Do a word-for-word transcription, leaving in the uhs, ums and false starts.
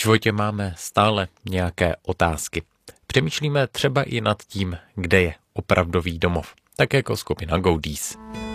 životě máme stále nějaké otázky. Přemýšlíme třeba i nad tím, kde je opravdový domov, tak jako skupina Goodies.